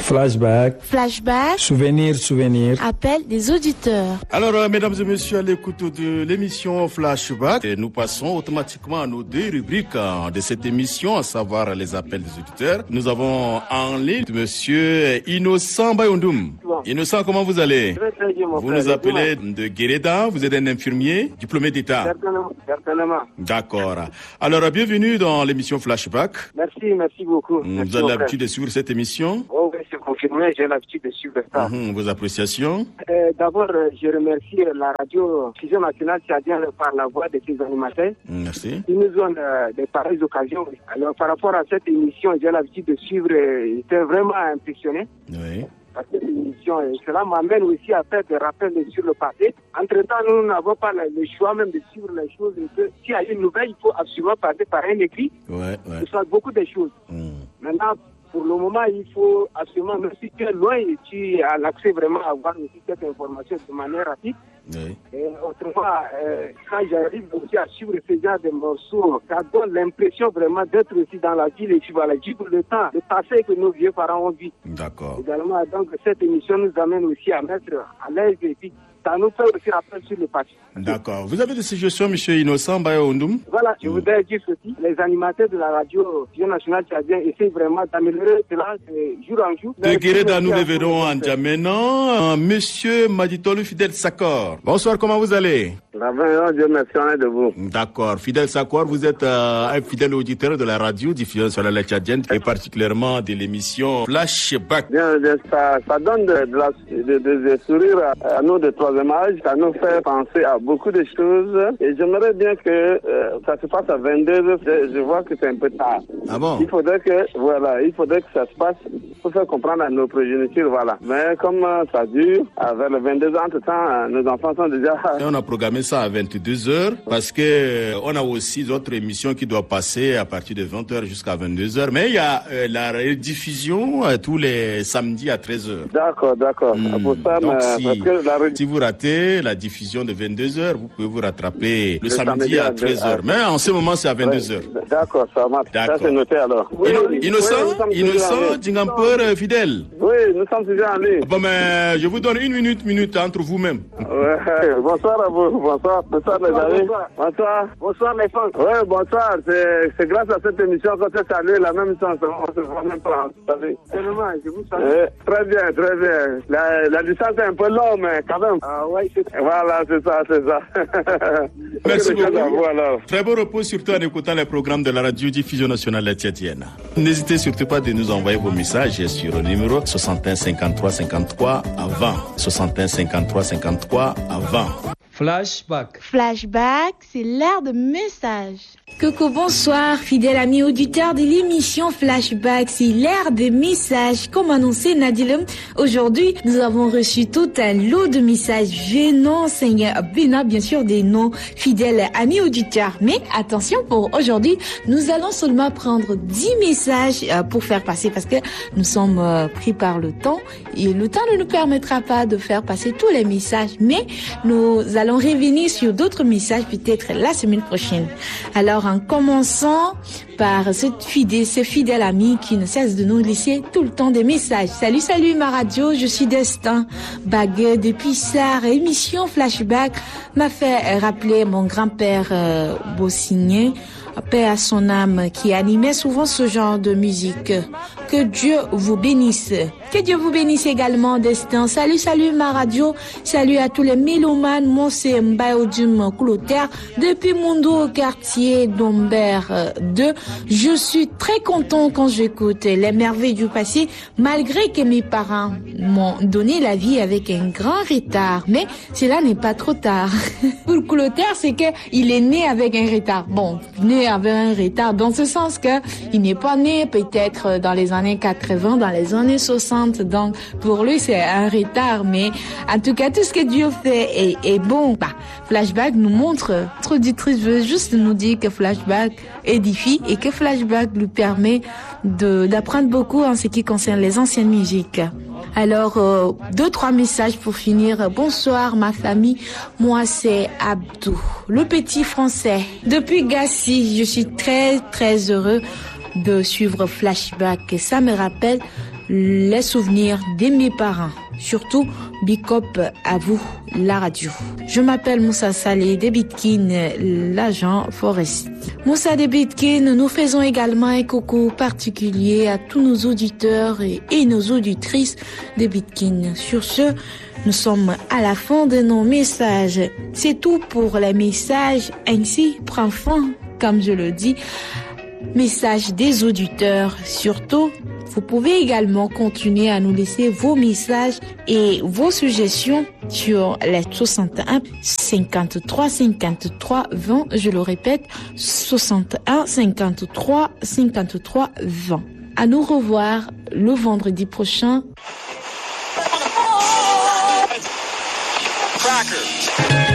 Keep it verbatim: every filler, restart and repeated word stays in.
Flashback. Flashback. Souvenir, souvenir. Appel des auditeurs. Alors, euh, mesdames et messieurs, à l'écoute de l'émission Flashback, et nous passons automatiquement à nos deux rubriques euh, de cette émission, à savoir les appels des auditeurs. Nous avons en ligne monsieur Innocent Bayondoum. Bon. Innocent, comment vous allez? Très, très bien, mon Vous frère. nous appelez de Guéreda, vous êtes un infirmier, diplômé d'État. Certainement, certainement. D'accord. Alors, bienvenue dans l'émission Flashback. Merci, merci beaucoup. Vous merci, avez l'habitude de suivre cette émission? Oh oui, c'est confirmé, j'ai l'habitude de suivre ça. Mmh, vos appréciations? Euh, D'abord, euh, je remercie la radio Fusion Nationale Tchadienne par la voix de ses animateurs. Merci. Ils nous ont euh, des pareilles occasions. Alors, par rapport à cette émission, j'ai l'habitude de suivre, euh, j'étais vraiment impressionné. Oui. Par cette émission, et cela m'amène aussi à faire des rappels sur le passé. Entre-temps, nous n'avons pas le choix même de suivre les choses. S'il y a une nouvelle, il faut absolument passer par un écrit. Ouais, ouais. Ce sont beaucoup de choses. Mmh. Maintenant, pour le moment, il faut absolument, même si tu es loin et tu as l'accès vraiment à avoir aussi cette information de manière rapide. Oui. Et autrement, euh, quand j'arrive aussi à suivre ce genre de morceaux, ça donne l'impression vraiment d'être aussi dans la ville et puis voilà, vivre le temps, le passé que nos vieux parents ont vu. D'accord. Également, donc, cette émission nous amène aussi à mettre à l'aise et puis ça nous fait aussi rappel sur le passé. D'accord. Vous avez des suggestions, M. Innocent Bayondoum? Voilà, je voudrais dire ceci. Les animateurs de la radio Fusion Nationale Tchadienne essayent vraiment d'améliorer cela de jour en jour. De Guéreda, nous les verrons en Djamenan. Monsieur Maditolu Fidel Sakor. Bonsoir, comment vous allez? La bien, Dieu merci, on est debout. D'accord. Fidel Sakor, vous êtes euh, un fidèle auditeur de la radio diffusion sur la Tchadienne et particulièrement de l'émission Flashback. Bien, bien, ça, ça donne de, de, la, de, de, de sourire à, à nous de troisième âge. Ça nous fait penser à beaucoup de choses. Et j'aimerais bien que euh, ça se passe à vingt-deux heures. Je, je vois que c'est un peu tard. Ah bon? Il faudrait que, voilà, il faudrait que ça se passe pour faire comprendre à nos progénitures, voilà. Mais comme euh, ça dure, à vers le vingt-deux heures, entre-temps, euh, nos enfants sont déjà... Et on a programmé ça à vingt-deux heures parce que euh, on a aussi d'autres émissions qui doivent passer à partir de vingt heures jusqu'à vingt-deux heures. Mais il y a euh, la rediffusion euh, tous les samedis à treize heures. D'accord, d'accord. Mmh. Pour ça, Donc, mais, si, parce que la... si vous ratez la diffusion de vingt-deux heures, vous pouvez vous rattraper le, le samedi, samedi à treize heures. À... Mais en ce moment, c'est à vingt-deux heures. Ouais, d'accord, ça marche. Ça, c'est noté alors. Oui, oui, Innocent, oui, Innocent, Djingampeur, fidèle. Oui, nous sommes déjà en ligne. Bon, mais je vous donne une minute, minute entre vous-même. Ouais, bonsoir à vous, bonsoir, bonsoir les amis. Bonsoir. Bonsoir mes fans. Oui, bonsoir. C'est, c'est grâce à cette émission qu'on s'est salué la même chance. On se voit même pas. Tellement, je vous salue. Eh, très bien, très bien. La, la distance est un peu longue, mais quand même. Ah ouais, c'est voilà, c'est ça, c'est ça. Merci beaucoup. Alors. Très bon repos, surtout en écoutant les programmes de la radio diffusion nationale tchadienne. N'hésitez surtout pas de nous envoyer vos messages sur le numéro soixante et un cinquante-trois cinquante-trois à vingt. soixante et un cinquante-trois cinquante-trois à vingt. Flashback. Flashback, c'est l'heure de messages. Coucou, bonsoir, fidèles amis auditeurs de l'émission Flashback, c'est l'ère des messages. Comme annoncé Nadilem, aujourd'hui, nous avons reçu tout un lot de messages venant, Seigneur, venant bien sûr de nos fidèles amis auditeurs. Mais attention, pour aujourd'hui, nous allons seulement prendre dix messages pour faire passer parce que nous sommes pris par le temps et le temps ne nous permettra pas de faire passer tous les messages. Mais nous allons revenir sur d'autres messages peut-être la semaine prochaine. Alors, en commençant par cette fidèle, ces fidèles amis qui ne cessent de nous laisser tout le temps des messages. Salut, salut ma radio, je suis Destin Baguet depuis Sarre. Émission Flashback m'a fait rappeler mon grand-père euh, Bossigné, paix à son âme, qui animait souvent ce genre de musique. Que Dieu vous bénisse. Que Dieu vous bénisse également, Destin. Salut, salut ma radio. Salut à tous les mélomanes. Moi, c'est Mbayodim Clotaire depuis Mundo au quartier d'Ombert deux. Je suis très content quand j'écoute les merveilles du passé, malgré que mes parents m'ont donné la vie avec un grand retard. Mais cela n'est pas trop tard. Pour Clotaire, c'est que il est né avec un retard. Bon, né avec un retard dans ce sens que il n'est pas né peut-être dans les années quatre-vingts, dans les années soixante. Donc, pour lui, c'est un retard. Mais en tout cas, tout ce que Dieu fait est, est bon. Bah, Flashback nous montre, notre auditrice veut juste nous dire que Flashback édifie et que Flashback lui permet de, d'apprendre beaucoup en ce qui concerne les anciennes musiques. Alors, euh, deux, trois messages pour finir. Bonsoir, ma famille. Moi, c'est Abdou, le petit français. Depuis Gassi, je suis très, très heureux de suivre Flashback. Et ça me rappelle les souvenirs de mes parents. Surtout, big up à vous, la radio. Je m'appelle Moussa Saleh de Bitkin, l'agent forestier. Moussa de Bitkin, nous faisons également un coucou particulier à tous nos auditeurs et, et nos auditrices de Bitkin. Sur ce, nous sommes à la fin de nos messages. C'est tout pour les messages. Ainsi prend fin, comme je le dis, message des auditeurs. Surtout, vous pouvez également continuer à nous laisser vos messages et vos suggestions sur les soixante et un cinquante-trois cinquante-trois vingt. Je le répète, soixante et un cinquante-trois cinquante-trois vingt. À nous revoir le vendredi prochain. Cracker.